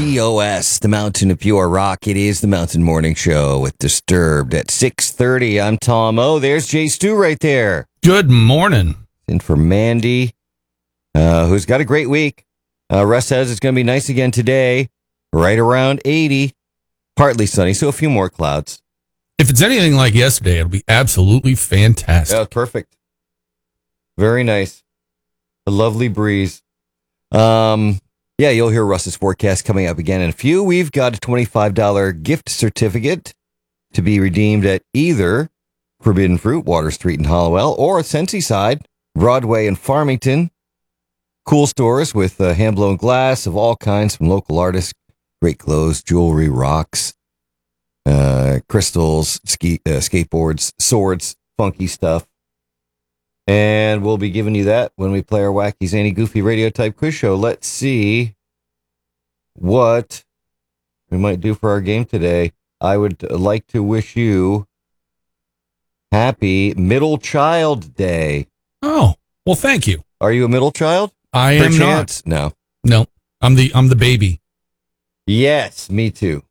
TOS, the Mountain of Pure Rock. It is the Mountain Morning Show with Disturbed at 6:30. I'm Tom O. There's Jay Stu right there. Good morning. And for Mandy, who's got a great week. Russ says it's going to be nice again today, right around 80. Partly sunny, so a few more clouds. If it's anything like yesterday, it'll be absolutely fantastic. Yeah, perfect. Very nice. A lovely breeze. Yeah, you'll hear Russ's forecast coming up again in a few. We've got a $25 gift certificate to be redeemed at either Forbidden Fruit, Water Street in Hollowell, or Sensyside, Broadway in Farmington. Cool stores with hand-blown glass of all kinds from local artists. Great clothes, jewelry, rocks, crystals, skateboards, swords, funky stuff. And we'll be giving you that when we play our wacky, zany, goofy radio type quiz show. Let's see what we might do for our game today. I would like to wish you happy Middle Child Day. Oh, well, thank you. Are you a middle child? I am not. No. I'm the baby. Yes, me too.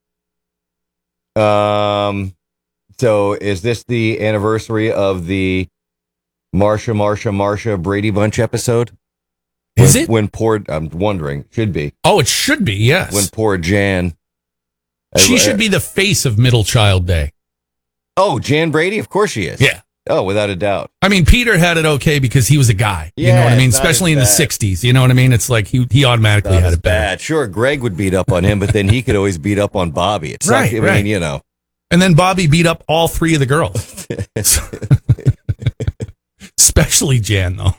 So is this the anniversary of the Marsha Brady Bunch episode? Is it? I'm wondering. Should be. Oh, it should be, yes. When poor Jan. She should be the face of Middle Child Day. Oh, Jan Brady? Of course she is. Yeah. Oh, without a doubt. I mean, Peter had it okay because he was a guy. Yeah, you know what I mean? Especially in the 60s. You know what I mean? It's like he automatically had it bad. Sure, Greg would beat up on him, but then he could always beat up on Bobby. It's right, I mean, you know. And then Bobby beat up all three of the girls. Especially Jan, though.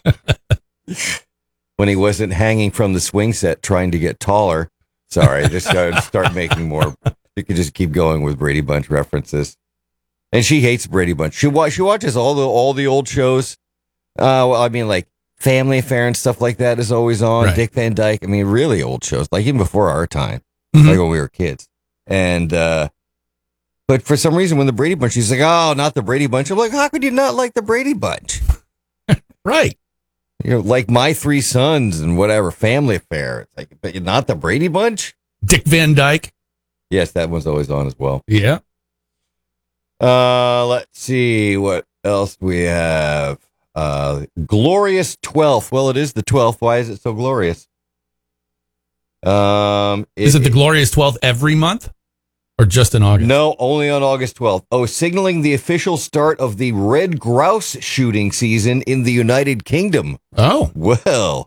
When he wasn't hanging from the swing set trying to get taller. Sorry, just start making more. You could just keep going with Brady Bunch references. And she hates Brady Bunch. She watches all the old shows. Well, I mean, like Family Affair and stuff like that is always on. Right. Dick Van Dyke. I mean, really old shows, like even before our time, Mm-hmm. like when we were kids. And but for some reason, when the Brady Bunch, she's like, "Oh, not the Brady Bunch." I'm like, "How could you not like the Brady Bunch?" Right. You know, like My Three Sons and whatever, Family Affair. It's like, but not the Brady Bunch? Dick Van Dyke. Yes, that one's always on as well. Yeah. Let's see what else we have. Glorious 12th. Well, it is the 12th. Why is it so glorious? Is it the glorious 12th every month? Or just in August? No, only on August 12th. Oh, signaling the official start of the red grouse shooting season in the United Kingdom. Oh. Well.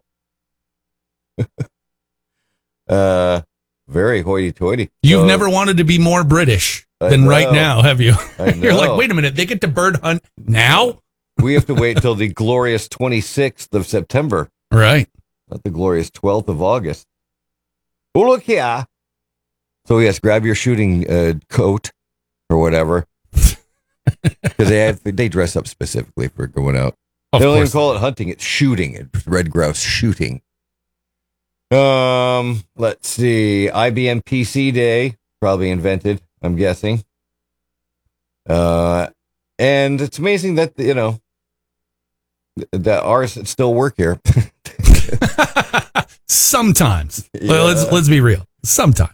Very hoity-toity. You've never wanted to be more British than right now, have you? You're like, wait a minute, they get to bird hunt now? We have to wait until the glorious 26th of September. Right. Not the glorious 12th of August. Oh, look here. So, yes, grab your shooting coat or whatever. Because they dress up specifically for going out. They don't even call it hunting. It's shooting. It's red grouse shooting. Let's see. IBM PC Day. Probably invented, I'm guessing. And it's amazing that, you know, that ours still work here. Sometimes. Yeah. Well, let's be real. Sometimes.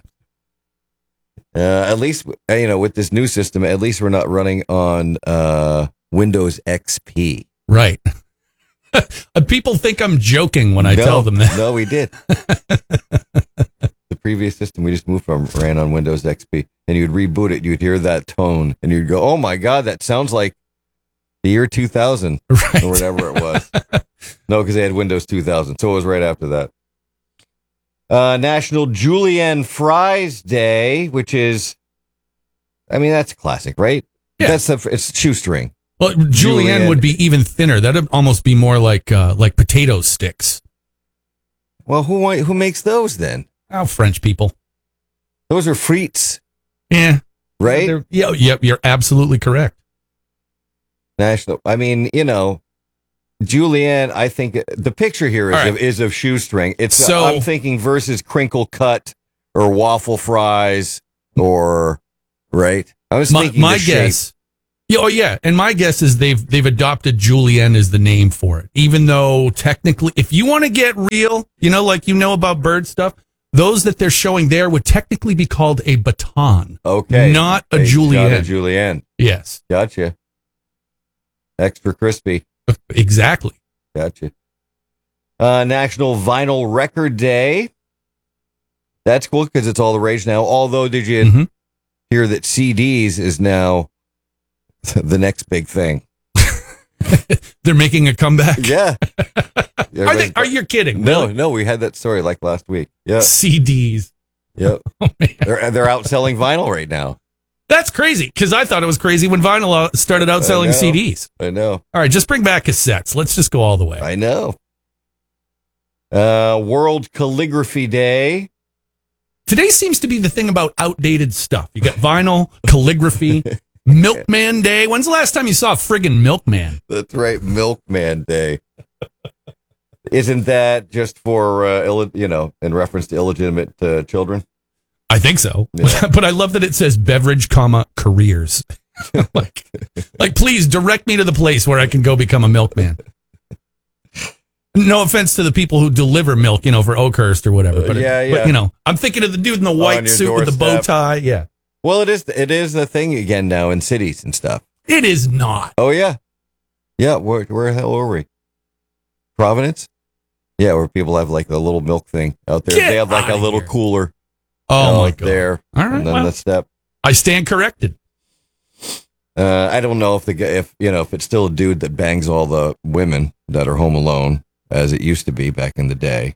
At least, you know, with this new system, at least we're not running on Windows XP. Right. People think I'm joking when I tell them that. No, we did. The previous system we just moved from ran on Windows XP, and you'd reboot it, you'd hear that tone, and you'd go, "Oh my God, that sounds like the year 2000 right. or whatever it was." No, because they had Windows 2000, so it was right after that. National Julienne Fries Day, which is, I mean, that's classic, right? Yeah. It's shoestring. Well, Julienne would be even thinner. That'd almost be more like potato sticks. Well, who makes those then? Oh, French people. Those are frites. Yeah. Right? Yeah, you're absolutely correct. National. I mean, you know, Julienne, I think the picture here is of shoestring. I'm thinking versus crinkle cut or waffle fries or, right? I was thinking my guess. Yeah, oh yeah, and my guess is they've adopted Julienne as the name for it. Even though technically, if you want to get real, you know, like you know about bird stuff, those that they're showing there would technically be called a baton. Okay. Not a julienne. Not a julienne. Yes. Gotcha. Extra crispy. Exactly. Gotcha. National Vinyl Record Day. That's cool because it's all the rage now. Although, did you hear that CDs is now the next big thing? They're making a comeback? Yeah. Are you kidding? No, really? no, we had that story like last week. Yeah. CDs. Yep. Oh, man. They're outselling vinyl right now. That's crazy because I thought it was crazy when vinyl started outselling CDs. I know. All right, just bring back cassettes. Let's just go all the way. I know. World Calligraphy Day. Today seems to be the thing about outdated stuff. You got vinyl, calligraphy, Milkman Day. When's the last time you saw a friggin' milkman? That's right, Milkman Day. Isn't that just for, in reference to illegitimate children? I think so. Yeah. But I love that it says beverage, careers. like, please direct me to the place where I can go become a milkman. No offense to the people who deliver milk, for Oakhurst or whatever. But, but I'm thinking of the dude in the white suit with the bow tie. Yeah. Well, it is the thing again now in cities and stuff. It is not. Oh, yeah. Yeah, where the hell were we? Providence? Yeah, where people have like the little milk thing out there. They have like a little cooler. Oh, my God. There. All right. And then the step. I stand corrected. I don't know if it's still a dude that bangs all the women that are home alone, as it used to be back in the day.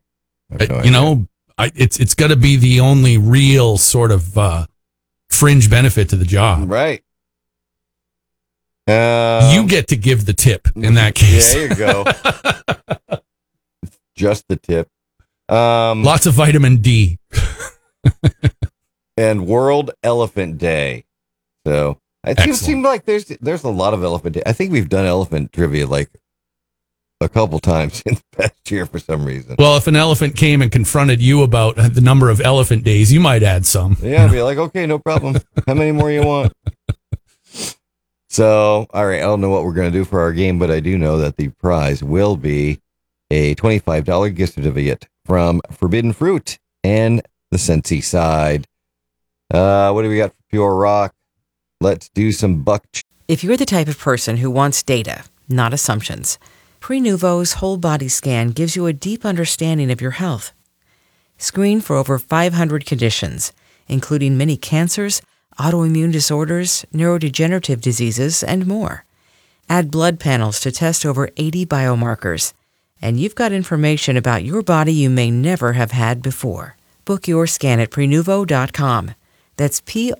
It's got to be the only real sort of fringe benefit to the job. Right. You get to give the tip in that case. There you go. Just the tip. Lots of vitamin D. And World Elephant Day. So it seems like there's a lot of elephant day. I think we've done elephant trivia like a couple times in the past year for some reason. Well, if an elephant came and confronted you about the number of elephant days, you might add some. Yeah, I'd be like, okay, no problem. How many more you want? So, all right, I don't know what we're going to do for our game, but I do know that the prize will be a $25 gift certificate from Forbidden Fruit and the Scentsy Side. What do we got for Pure Rock? Let's do some buck. If you're the type of person who wants data, not assumptions, Prenuvo's whole body scan gives you a deep understanding of your health. Screen for over 500 conditions, including many cancers, autoimmune disorders, neurodegenerative diseases, and more. Add blood panels to test over 80 biomarkers, and you've got information about your body you may never have had before. Book your scan at Prenuvo.com. That's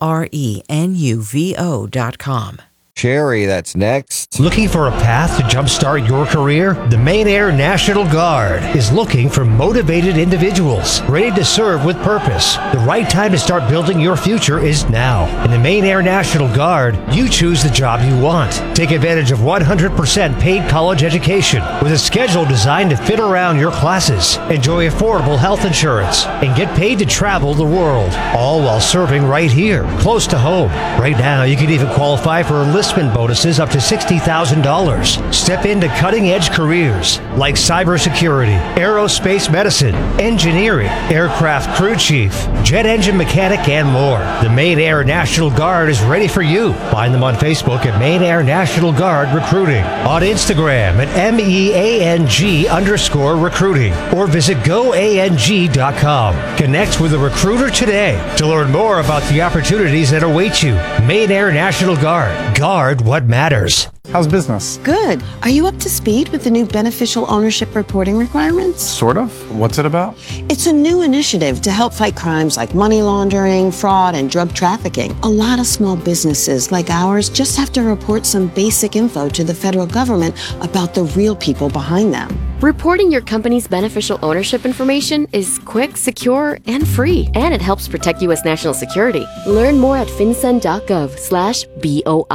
Prenuvo.com. Sherry, that's next. Looking for a path to jumpstart your career? The Maine Air National Guard is looking for motivated individuals ready to serve with purpose. The right time to start building your future is now. In the Maine Air National Guard, you choose the job you want. Take advantage of 100% paid college education with a schedule designed to fit around your classes. Enjoy affordable health insurance and get paid to travel the world, all while serving right here, close to home. Right now, you can even qualify for enlistment bonuses up to $60,000. Step into cutting-edge careers like cybersecurity, aerospace medicine, engineering, aircraft crew chief, jet engine mechanic, and more. The Maine Air National Guard is ready for you. Find them on Facebook at Maine Air National Guard Recruiting, on Instagram at MEANG_recruiting, or visit GoANG.com. Connect with a recruiter today to learn more about the opportunities that await you. Maine Air National Guard. Guard what matters. How's business? Good. Are you up to speed with the new beneficial ownership reporting requirements? Sort of. What's it about? It's a new initiative to help fight crimes like money laundering, fraud, and drug trafficking. A lot of small businesses like ours just have to report some basic info to the federal government about the real people behind them. Reporting your company's beneficial ownership information is quick, secure, and free. And it helps protect U.S. national security. Learn more at fincen.gov/BOI.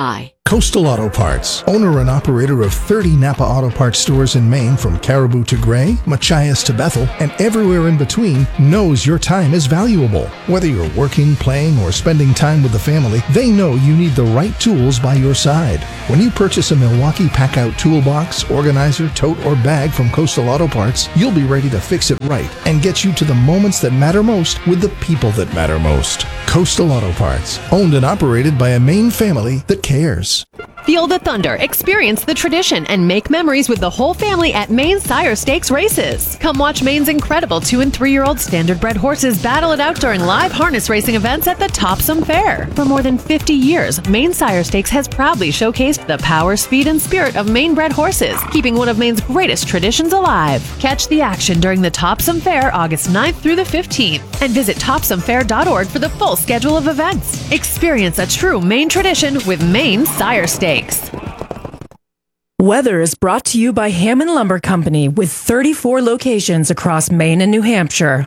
Coastal Auto Parts, owner and operator of 30 Napa Auto Parts stores in Maine from Caribou to Gray, Machias to Bethel, and everywhere in between, knows your time is valuable. Whether you're working, playing, or spending time with the family, they know you need the right tools by your side. When you purchase a Milwaukee Pack-Out toolbox, organizer, tote, or bag from Coastal Auto Parts, you'll be ready to fix it right and get you to the moments that matter most with the people that matter most. Coastal Auto Parts, owned and operated by a Maine family that cares. Feel the thunder, experience the tradition, and make memories with the whole family at Maine Sire Stakes races. Come watch Maine's incredible 2- and 3-year-old standardbred horses battle it out during live harness racing events at the Topsom Fair. For more than 50 years, Maine Sire Stakes has proudly showcased the power, speed, and spirit of Maine-bred horses, keeping one of Maine's greatest traditions alive. Catch the action during the Topsom Fair August 9th through the 15th, and visit topsomfair.org for the full schedule of events. Experience a true Maine tradition with Maine Sire Stakes. Weather is brought to you by Hammond Lumber Company with 34 locations across Maine and New Hampshire.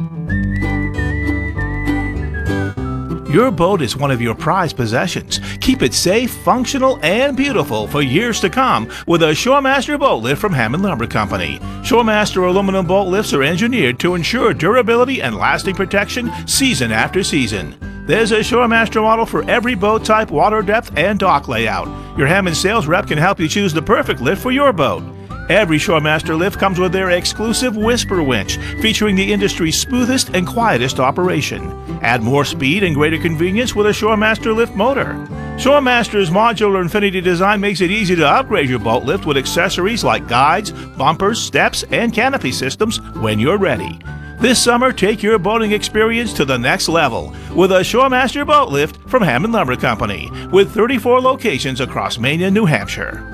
Your boat is one of your prized possessions. Keep it safe, functional, and beautiful for years to come with a Shoremaster boat lift from Hammond Lumber Company. Shoremaster aluminum boat lifts are engineered to ensure durability and lasting protection season after season. There's a Shoremaster model for every boat type, water depth, and dock layout. Your Hammond sales rep can help you choose the perfect lift for your boat. Every Shoremaster lift comes with their exclusive Whisper winch, featuring the industry's smoothest and quietest operation. Add more speed and greater convenience with a Shoremaster lift motor. Shoremaster's modular Infinity design makes it easy to upgrade your boat lift with accessories like guides, bumpers, steps, and canopy systems when you're ready. This summer, take your boating experience to the next level with a Shoremaster boat lift from Hammond Lumber Company, with 34 locations across Maine and New Hampshire.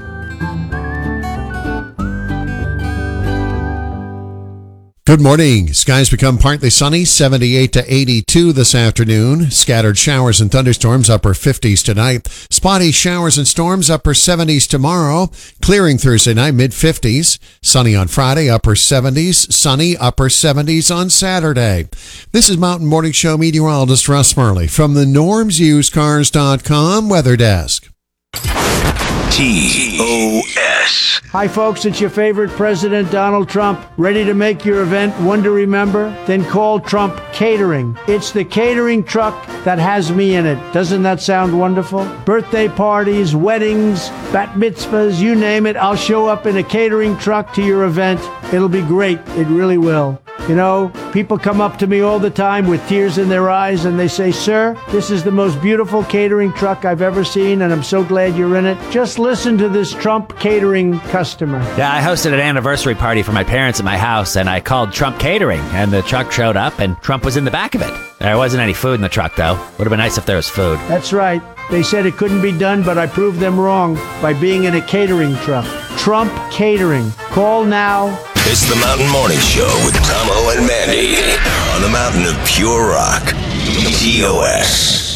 Good morning. Skies become partly sunny, 78 to 82 this afternoon. Scattered showers and thunderstorms, upper 50s tonight. Spotty showers and storms, upper 70s tomorrow. Clearing Thursday night, mid 50s. Sunny on Friday, upper 70s. Sunny, upper 70s on Saturday. This is Mountain Morning Show meteorologist Russ Murley from the NormsUsedCars.com Weather Desk. TOS. Hi, folks. It's your favorite president, Donald Trump. Ready to make your event one to remember? Then call Trump Catering. It's the catering truck that has me in it. Doesn't that sound wonderful? Birthday parties, weddings, bat mitzvahs, you name it. I'll show up in a catering truck to your event. It'll be great. It really will. You know, people come up to me all the time with tears in their eyes and they say, "Sir, this is the most beautiful catering truck I've ever seen and I'm so glad you're in it. Just listen to this Trump Catering customer." Yeah, I hosted an anniversary party for my parents at my house and I called Trump Catering and the truck showed up and Trump was in the back of it. There wasn't any food in the truck though. Would have been nice if there was food. That's right. They said it couldn't be done, but I proved them wrong by being in a catering truck. Trump Catering. Call now. It's the Mountain Morning Show with Tom O and Mandy on the mountain of pure rock. TOS.